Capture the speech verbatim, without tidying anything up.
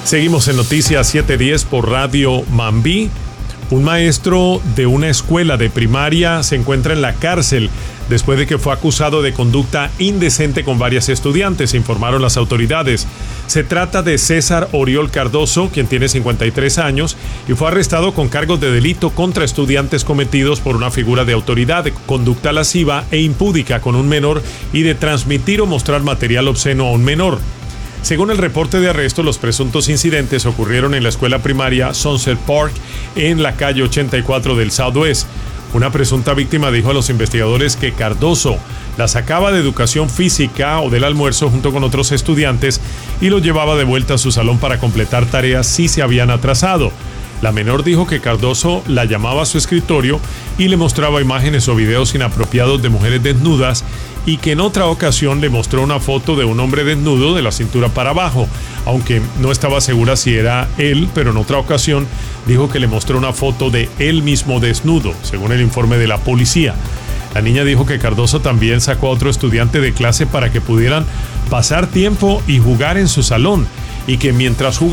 Seguimos en Noticias siete diez por Radio Mambí. Un maestro de una escuela de primaria se encuentra en la cárcel después de que fue acusado de conducta indecente con varias estudiantes, informaron las autoridades. Se trata de César Oriol Cardoso, quien tiene cincuenta y tres años y fue arrestado con cargos de delito contra estudiantes cometidos por una figura de autoridad, de conducta lasciva e impúdica con un menor y de transmitir o mostrar material obsceno a un menor. Según el reporte de arresto, los presuntos incidentes ocurrieron en la escuela primaria Sunset Park en la calle ochenta y cuatro del Southwest. Una presunta víctima dijo a los investigadores que Cardoso la sacaba de educación física o del almuerzo junto con otros estudiantes y los llevaba de vuelta a su salón para completar tareas si se habían atrasado. La menor dijo que Cardoso la llamaba a su escritorio y le mostraba imágenes o videos inapropiados de mujeres desnudas y que en otra ocasión le mostró una foto de un hombre desnudo de la cintura para abajo, aunque no estaba segura si era él, pero en otra ocasión dijo que le mostró una foto de él mismo desnudo, según el informe de la policía. La niña dijo que Cardoso también sacó a otro estudiante de clase para que pudieran pasar tiempo y jugar en su salón, y que mientras jugaban